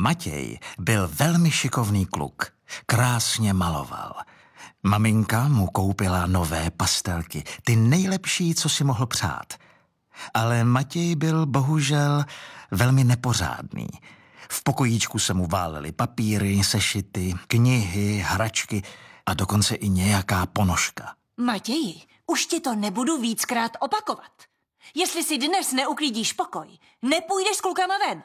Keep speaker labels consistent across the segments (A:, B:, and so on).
A: Matěj byl velmi šikovný kluk. Krásně maloval. Maminka mu koupila nové pastelky, ty nejlepší, co si mohl přát. Ale Matěj byl bohužel velmi nepořádný. V pokojíčku se mu válely papíry, sešity, knihy, hračky a dokonce i nějaká ponožka.
B: Matěji, už ti to nebudu víckrát opakovat. Jestli si dnes neuklidíš pokoj, nepůjdeš s klukama ven.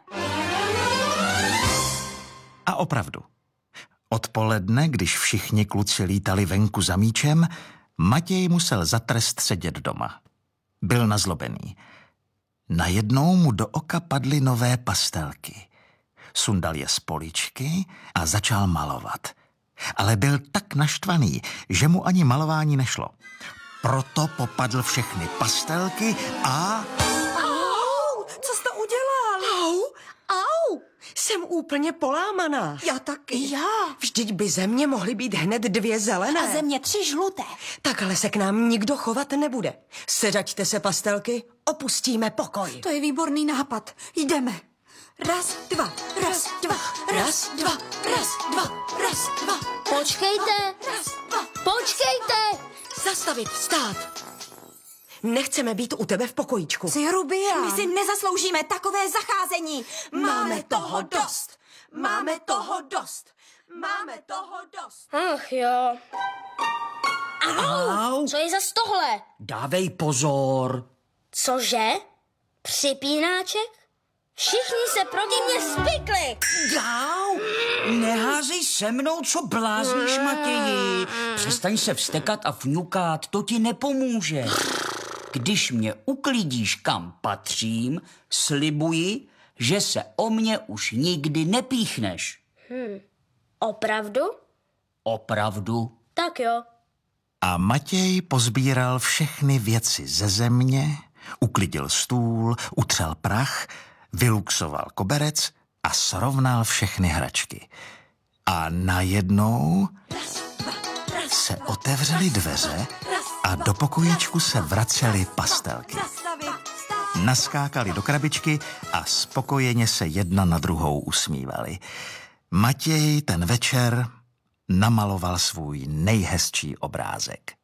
A: A opravdu. Odpoledne, když všichni kluci lítali venku za míčem, Matěj musel za trest sedět doma. Byl nazlobený. Najednou mu do oka padly nové pastelky. Sundal je z poličky a začal malovat. Ale byl tak naštvaný, že mu ani malování nešlo. Proto popadl všechny pastelky a...
C: Au! Co jsi to udělal?
D: Au! Jsem úplně polámaná.
C: Já taky.
D: Já. Vždyť by ze mě mohly být hned 2 zelené.
B: A ze mě 3 žluté.
D: Tak ale se k nám nikdo chovat nebude. Sedaďte se, pastelky, opustíme pokoj.
C: To je výborný nápad. Jdeme. 1, 2, 1, 2, 1, 2, 1, 2, 1, 2.
E: Počkejte! Počkejte!
D: Zastavit, vstát. Nechceme být u tebe v pokojíčku.
C: Jsi hrubián.
B: My si nezasloužíme takové zacházení.
D: Máme toho dost. Máme toho dost. Máme toho dost.
E: Ach jo.
F: Au,
E: Co je zas tohle?
F: dávej pozor.
E: Cože? Připínáček? Všichni se proti mě spikli.
F: Jau, neházej se mnou, co blázníš, Matěji. Přestaň se vstekat a fňukat, to ti nepomůže. Když mě uklidíš, kam patřím, slibuji, že se o mě už nikdy nepíchneš.
E: Opravdu?
F: Opravdu?
E: Tak jo.
A: A Matěj pozbíral všechny věci ze země, uklidil stůl, utřel prach, vyluxoval koberec a srovnal všechny hračky. A najednou se otevřely dveře a do pokojíčku se vracely pastelky. Naskákali do krabičky a spokojeně se jedna na druhou usmívali. Matěj ten večer namaloval svůj nejhezčí obrázek.